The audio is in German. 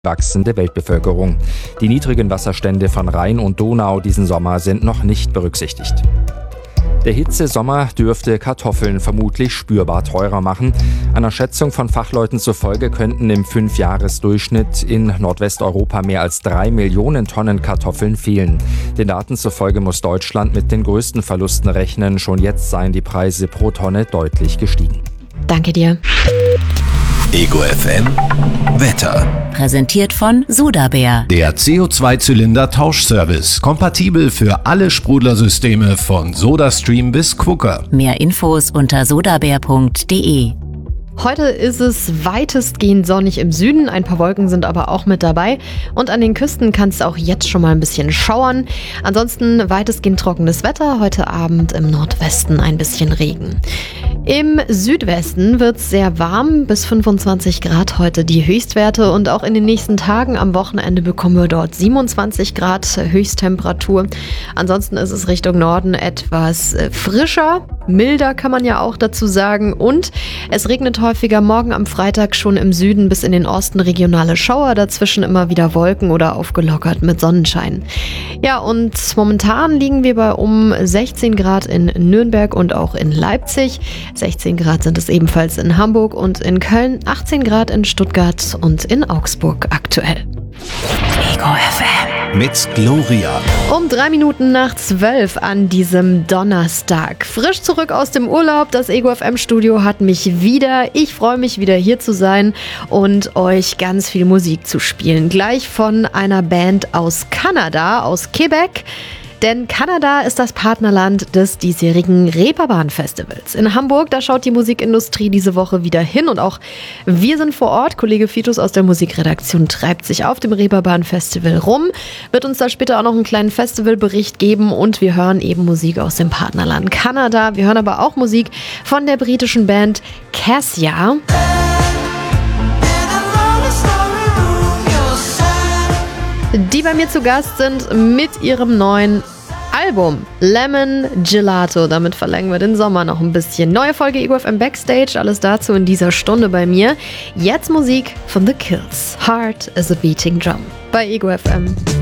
wachsende Weltbevölkerung. Die niedrigen Wasserstände von Rhein und Donau diesen Sommer sind noch nicht berücksichtigt. Der Hitzesommer dürfte Kartoffeln vermutlich spürbar teurer machen. Einer Schätzung von Fachleuten zufolge könnten im 5-Jahres-Durchschnitt in Nordwesteuropa mehr als 3 Millionen Tonnen Kartoffeln fehlen. Den Daten zufolge muss Deutschland mit den größten Verlusten rechnen. Schon jetzt seien die Preise pro Tonne deutlich gestiegen. Danke dir. Ego FM Wetter. Präsentiert von Sodabär. Der CO2-Zylinder-Tauschservice. Kompatibel für alle Sprudlersysteme von SodaStream bis Quooker. Mehr Infos unter sodabär.de. Heute ist es weitestgehend sonnig im Süden, ein paar Wolken sind aber auch mit dabei und an den Küsten kann es auch jetzt schon mal ein bisschen schauern. Ansonsten weitestgehend trockenes Wetter, heute Abend im Nordwesten ein bisschen Regen. Im Südwesten wird es sehr warm, bis 25 Grad heute die Höchstwerte und auch in den nächsten Tagen am Wochenende bekommen wir dort 27 Grad Höchsttemperatur. Ansonsten ist es Richtung Norden etwas frischer, milder kann man ja auch dazu sagen und es regnet häufiger morgen am Freitag schon im Süden bis in den Osten regionale Schauer, dazwischen immer wieder Wolken oder aufgelockert mit Sonnenschein. Ja, und momentan liegen wir bei um 16 Grad in Nürnberg und auch in Leipzig. 16 Grad sind es ebenfalls in Hamburg und in Köln, 18 Grad in Stuttgart und in Augsburg aktuell. Ego FM. Mit Gloria. Um 3 Minuten nach 12 an diesem Donnerstag. Frisch zurück aus dem Urlaub. Das Ego FM Studio hat mich wieder. Ich freue mich wieder hier zu sein und euch ganz viel Musik zu spielen. Gleich von einer Band aus Kanada, aus Quebec. Denn Kanada ist das Partnerland des diesjährigen Reeperbahn-Festivals. In Hamburg, da schaut die Musikindustrie diese Woche wieder hin und auch wir sind vor Ort. Kollege Fitus aus der Musikredaktion treibt sich auf dem Reeperbahn-Festival rum, wird uns da später auch noch einen kleinen Festivalbericht geben und wir hören eben Musik aus dem Partnerland Kanada. Wir hören aber auch Musik von der britischen Band Cassia. Die bei mir zu Gast sind mit ihrem neuen Album Lemon Gelato. Damit verlängern wir den Sommer noch ein bisschen. Neue Folge Ego FM Backstage, alles dazu in dieser Stunde bei mir. Jetzt Musik von The Kills. Heart is a Beating Drum bei Ego FM.